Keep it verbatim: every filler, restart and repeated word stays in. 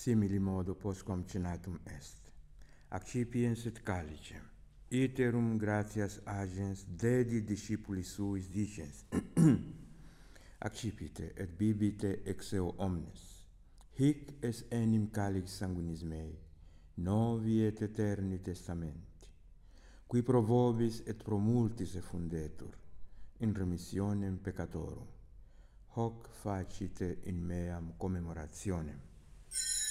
simili modo postquam cenatum est. Accipiens et calicem. Iterum gratias agens dedi discipulis suis dicens. Accipite et bibite ex eo omnes. Hic es enim calix sanguinis mei, novi et eterni testamenti, qui pro vobis et pro multis effundetur, in remissionem peccatorum. Hoc facite in meam commemorationem.